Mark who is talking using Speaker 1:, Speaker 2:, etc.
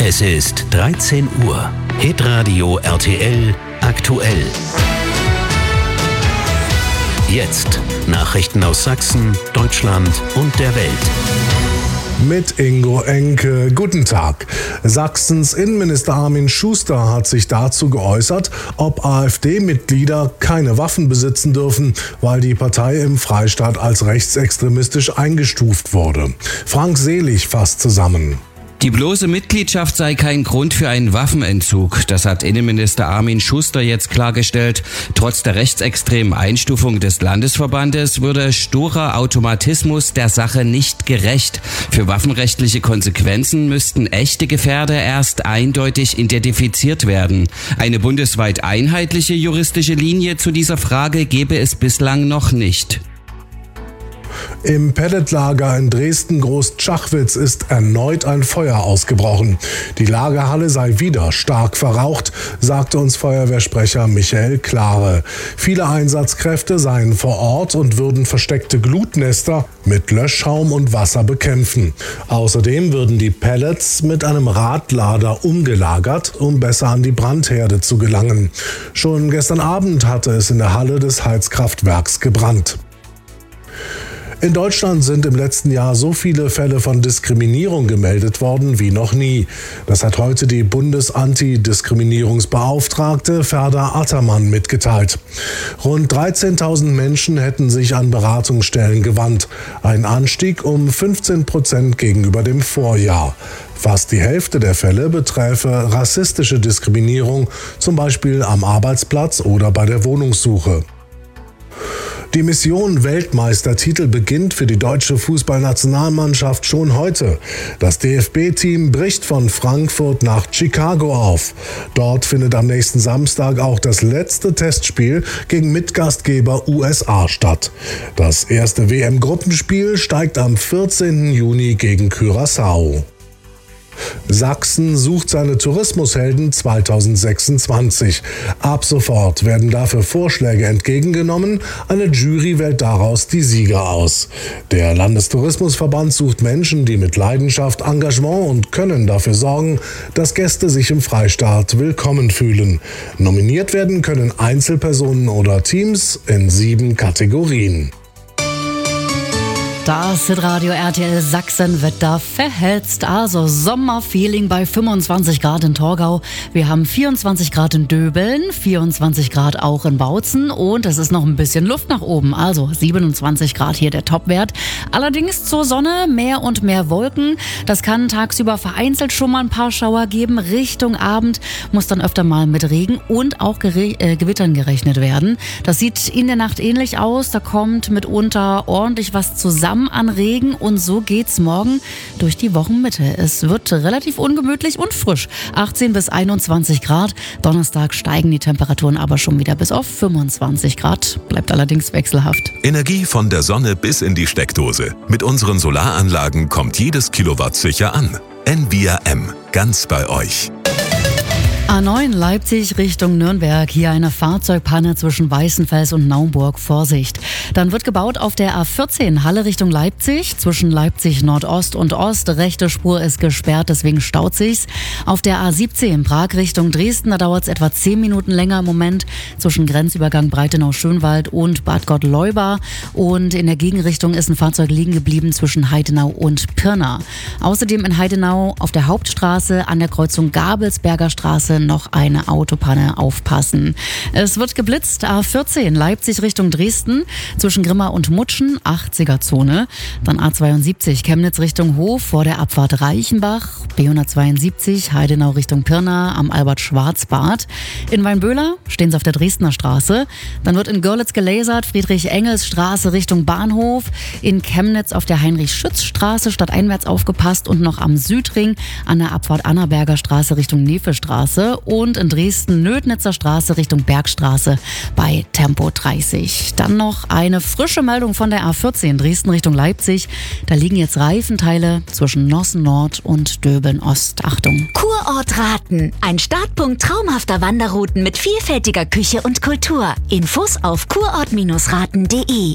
Speaker 1: Es ist 13 Uhr. Hitradio RTL aktuell. Jetzt Nachrichten aus Sachsen, Deutschland und der Welt.
Speaker 2: Mit Ingo Enke. Guten Tag. Sachsens Innenminister Armin Schuster hat sich dazu geäußert, ob AfD-Mitglieder keine Waffen besitzen dürfen, weil die Partei im Freistaat als rechtsextremistisch eingestuft wurde. Frank Selig fasst zusammen.
Speaker 3: Die bloße Mitgliedschaft sei kein Grund für einen Waffenentzug. Das hat Innenminister Armin Schuster jetzt klargestellt. Trotz der rechtsextremen Einstufung des Landesverbandes würde sturer Automatismus der Sache nicht gerecht. Für waffenrechtliche Konsequenzen müssten echte Gefährder erst eindeutig identifiziert werden. Eine bundesweit einheitliche juristische Linie zu dieser Frage gäbe es bislang noch nicht.
Speaker 2: Im Pelletlager in Dresden-Groß-Tschachwitz ist erneut ein Feuer ausgebrochen. Die Lagerhalle sei wieder stark verraucht, sagte uns Feuerwehrsprecher Michael Klare. Viele Einsatzkräfte seien vor Ort und würden versteckte Glutnester mit Löschschaum und Wasser bekämpfen. Außerdem würden die Pellets mit einem Radlader umgelagert, um besser an die Brandherde zu gelangen. Schon gestern Abend hatte es in der Halle des Heizkraftwerks gebrannt. In Deutschland sind im letzten Jahr so viele Fälle von Diskriminierung gemeldet worden wie noch nie. Das hat heute die Bundesantidiskriminierungsbeauftragte Ferda Attermann mitgeteilt. Rund 13.000 Menschen hätten sich an Beratungsstellen gewandt. Ein Anstieg um 15% gegenüber dem Vorjahr. Fast die Hälfte der Fälle beträfe rassistische Diskriminierung, zum Beispiel am Arbeitsplatz oder bei der Wohnungssuche. Die Mission Weltmeistertitel beginnt für die deutsche Fußballnationalmannschaft schon heute. Das DFB-Team bricht von Frankfurt nach Chicago auf. Dort findet am nächsten Samstag auch das letzte Testspiel gegen Mitgastgeber USA statt. Das erste WM-Gruppenspiel steigt am 14. Juni gegen Curaçao. Sachsen sucht seine Tourismushelden 2026. Ab sofort werden dafür Vorschläge entgegengenommen. Eine Jury wählt daraus die Sieger aus. Der Landestourismusverband sucht Menschen, die mit Leidenschaft, Engagement und Können dafür sorgen, dass Gäste sich im Freistaat willkommen fühlen. Nominiert werden können Einzelpersonen oder Teams in 7 Kategorien.
Speaker 4: Das Hitradio RTL Sachsen-Wetter verhetzt, also Sommerfeeling bei 25 Grad in Torgau. Wir haben 24 Grad in Döbeln, 24 Grad auch in Bautzen und es ist noch ein bisschen Luft nach oben, also 27 Grad hier der Topwert. Allerdings zur Sonne mehr und mehr Wolken. Das kann tagsüber vereinzelt schon mal ein paar Schauer geben. Richtung Abend muss dann öfter mal mit Regen und auch Gewittern gerechnet werden. Das sieht in der Nacht ähnlich aus, da kommt mitunter ordentlich was zusammen an Regen und so geht's morgen durch die Wochenmitte. Es wird relativ ungemütlich und frisch. 18 bis 21 Grad. Donnerstag steigen die Temperaturen aber schon wieder bis auf 25 Grad. Bleibt allerdings wechselhaft.
Speaker 5: Energie von der Sonne bis in die Steckdose. Mit unseren Solaranlagen kommt jedes Kilowatt sicher an. Envia M. Ganz bei euch.
Speaker 4: A9 Leipzig Richtung Nürnberg. Hier eine Fahrzeugpanne zwischen Weißenfels und Naumburg. Vorsicht. Dann wird gebaut auf der A14 Halle Richtung Leipzig. Zwischen Leipzig Nordost und Ost. Rechte Spur ist gesperrt, deswegen staut sich's. Auf der A17 Prag Richtung Dresden. Da dauert es etwa 10 Minuten länger im Moment. Zwischen Grenzübergang Breitenau-Schönwald und Bad Gottleuba. Und in der Gegenrichtung ist ein Fahrzeug liegen geblieben zwischen Heidenau und Pirna. Außerdem in Heidenau auf der Hauptstraße an der Kreuzung Gabelsberger Straße noch eine Autopanne, aufpassen. Es wird geblitzt, A14 Leipzig Richtung Dresden, zwischen Grimma und Mutschen, 80er-Zone. Dann A72 Chemnitz Richtung Hof vor der Abfahrt Reichenbach, B172 Heidenau Richtung Pirna am Albert-Schwarz-Bad. In Weinböhler stehen sie auf der Dresdner Straße. Dann wird in Görlitz gelasert, Friedrich-Engels-Straße Richtung Bahnhof. In Chemnitz auf der Heinrich-Schütz-Straße stadteinwärts aufgepasst und noch am Südring an der Abfahrt Annaberger Straße Richtung Nefe-Straße. Und in Dresden Nödnitzer Straße Richtung Bergstraße bei Tempo 30. Dann noch eine frische Meldung von der A14 Dresden Richtung Leipzig. Da liegen jetzt Reifenteile zwischen Nossen Nord und Döbeln Ost. Achtung.
Speaker 6: Kurort Raten. Ein Startpunkt traumhafter Wanderrouten mit vielfältiger Küche und Kultur. Infos auf kurort-raten.de.